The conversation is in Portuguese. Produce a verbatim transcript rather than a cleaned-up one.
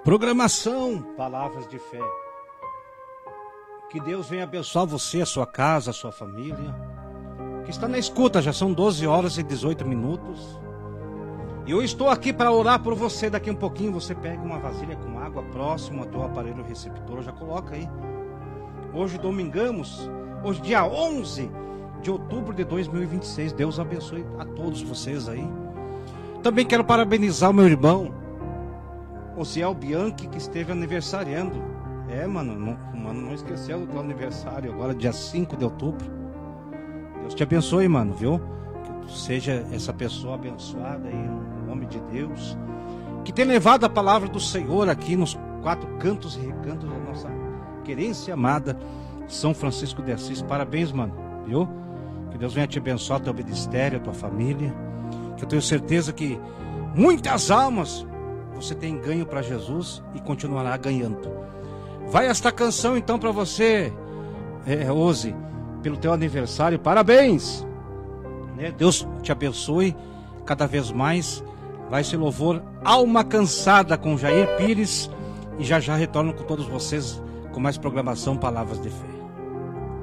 Programação Palavras de Fé. Que Deus venha abençoar você, a sua casa, a sua família. Que está na escuta, já são doze horas e dezoito minutos. E eu estou aqui para orar por você. Daqui um pouquinho você pega uma vasilha com água próximo ao teu aparelho receptor, já coloca aí. Hoje domingamos, hoje dia onze de outubro de dois mil e vinte e seis. Deus abençoe a todos vocês aí. Também quero parabenizar o meu irmão Osiel Bianchi, que esteve aniversariando. É, mano, não, mano, não esqueceu do teu aniversário, agora dia cinco de outubro. Deus te abençoe, mano, viu? Que tu seja essa pessoa abençoada aí, no nome de Deus. Que tem levado a palavra do Senhor aqui nos quatro cantos e recantos da nossa querência amada São Francisco de Assis. Parabéns, mano, viu? Que Deus venha te abençoar, teu ministério, a tua família. Que eu tenho certeza que muitas almas você tem ganho para Jesus e continuará ganhando. Vai esta canção então para você, é, Ose, pelo teu aniversário. Parabéns, né? Deus te abençoe cada vez mais. Vai esse louvor Alma Cansada com Jair Pires. E já já retorno com todos vocês com mais programação Palavras de Fé.